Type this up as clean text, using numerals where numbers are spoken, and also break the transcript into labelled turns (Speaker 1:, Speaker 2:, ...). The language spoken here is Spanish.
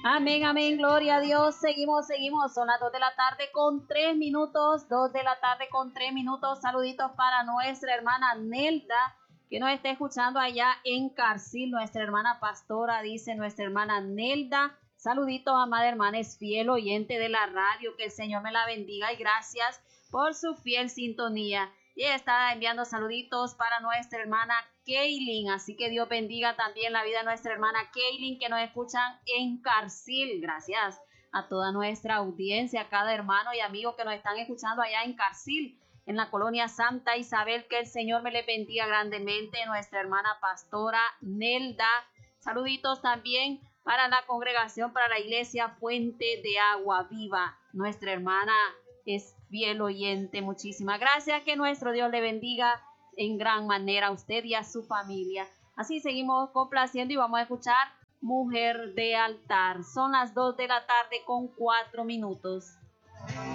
Speaker 1: Amén, amén, gloria a Dios. Seguimos. Son las 2 de la tarde con 3 minutos. 2 de la tarde con 3 minutos. Saluditos para nuestra hermana Nelda, que nos está escuchando allá en Carcil. Nuestra hermana pastora, dice nuestra hermana Nelda. Saluditos, amada hermana, es fiel oyente de la radio. Que el Señor me la bendiga y gracias por su fiel sintonía. Y está enviando saluditos para nuestra hermana Kaylin. Así que Dios bendiga también la vida de nuestra hermana Kaylin, que nos escuchan en Carcil. Gracias a toda nuestra audiencia, a cada hermano y amigo que nos están escuchando allá en Carcil, en la colonia Santa Isabel. Que el Señor me le bendiga grandemente. Nuestra hermana pastora Nelda. Saluditos también para la congregación, para la iglesia Fuente de Agua Viva. Nuestra hermana es fiel oyente. Muchísimas gracias. Que nuestro Dios le bendiga en gran manera a usted y a su familia. Así seguimos complaciendo y vamos a escuchar Mujer de Altar. Son las 2 de la tarde con 4 minutos.